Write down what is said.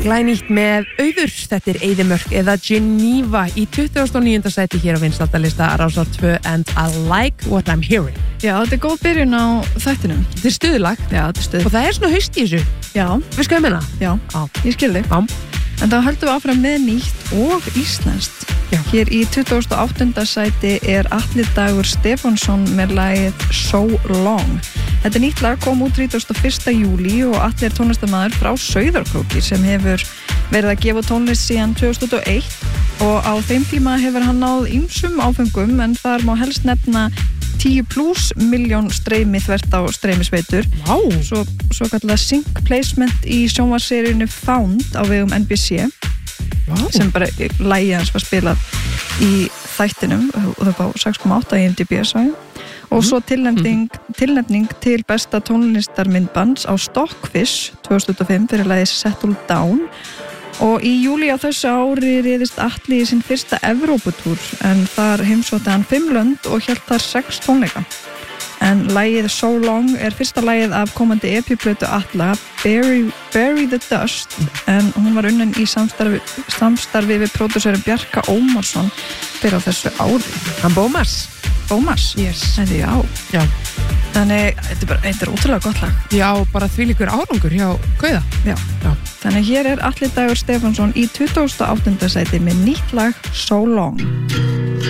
Glænýtt með Auður, þetta Eyðimörk eða Geneva í 29. sæti hér á vinsældarlista Rásar 2 and I like what I'm hearing. Já, þetta góð byrjun á þættinum. Þetta stuðlag. Já, þetta stuð. Og það svona haust í þessu. Já. Veist hvað ég meina? Já, ég skil þig. En þá höldum við áfram með nýtt og íslenskt. Já. Hér í 28. sæti Atli Dagur Stefánsson með lagið So Long. Þetta nýtt lag kom út 31. júlí og Atli tónlistarmaður frá Sauðárkróki sem hefur verið að gefa tónlist síðan 2001 og á þeim tíma hefur hann náð ýmsum áfengum en þar má helst nefna 10+ milljón streymi þvert á streymisveitur. Wow. Svo kallað sync placement í sjónvarseríunni Found á vegum NBC. Wow. Sem bara lagið hans var spilað í þættinum og það var 6,8 í IMDb og svo tilnefning til besta tónlistarmyndbands á Stockfish 2005 fyrir lagið Settle Down og í júlí á þessu ári réðist Atli í sinn fyrsta Evróputúr en þar heimsótti hann 5 lönd og hélt þar 6 tónleika. En lagið So Long fyrsta lagið af komandi EP-plötu Atla, Bury the Dust, en hún var unnin í samstarfi við pródúsörin Bjarka Ómarsson fyrir á þessu ári. Hann Bómas? Yes. Já. Þannig, þetta er ótrúlega gott lag. Já, bara þvílíkur árangur hjá Gauða. Já. Þannig hér Atli Dagur Stefánsson í 28. sæti með nýtt lag So Long.